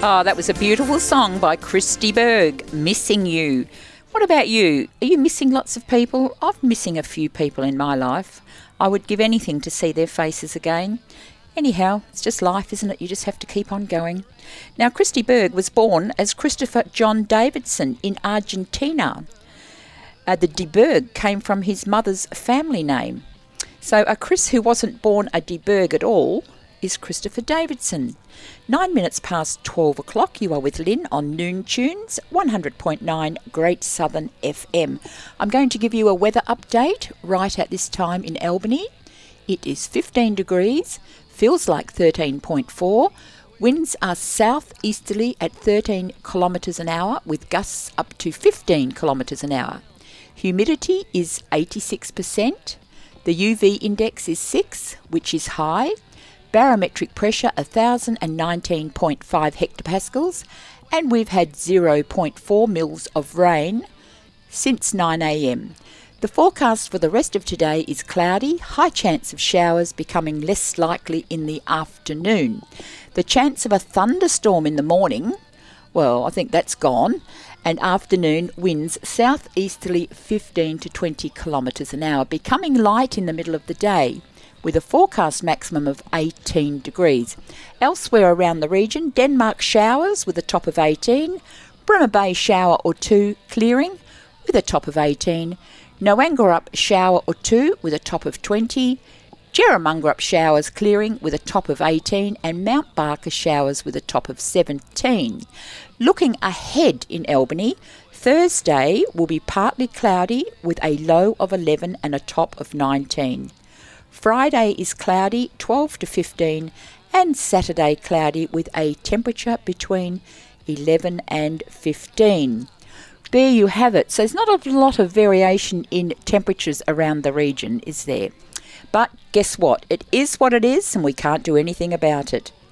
Oh, that was a beautiful song by Christy Berg, Missing You. What about you? Are you missing lots of people? I'm missing a few people in my life. I would give anything to see their faces again. Anyhow, it's just life, isn't it? You just have to keep on going. Now, Christy Berg was born as Christopher John Davidson in Argentina. The de Berg came from his mother's family name. So a Chris who wasn't born a de Berg at all is Christopher Davidson. 9 minutes past 12 o'clock, you are with Lynn on Noon Tunes, 100.9 Great Southern FM. I'm going to give you a weather update right at this time in Albany. It is 15 degrees, feels like 13.4. Winds are southeasterly at 13 kilometres an hour with gusts up to 15 kilometres an hour. Humidity is 86%. The UV index is 6, which is high. Barometric pressure 1,019.5 hectopascals, and we've had 0.4 mils of rain since 9 a.m. The forecast for the rest of today is cloudy, high chance of showers becoming less likely in the afternoon. The chance of a thunderstorm in the morning, well, I think that's gone, and afternoon winds southeasterly 15 to 20 kilometres an hour, becoming light in the middle of the day, with a forecast maximum of 18 degrees. Elsewhere around the region, Denmark showers with a top of 18, Bremer Bay shower or two clearing with a top of 18, Noangarup shower or two with a top of 20, Jerramungarup showers clearing with a top of 18, and Mount Barker showers with a top of 17. Looking ahead in Albany, Thursday will be partly cloudy with a low of 11 and a top of 19. Friday is cloudy, 12 to 15, and Saturday cloudy with a temperature between 11 and 15. There you have it. So there's not a lot of variation in temperatures around the region, is there? But guess what? It is what it is, and we can't do anything about it.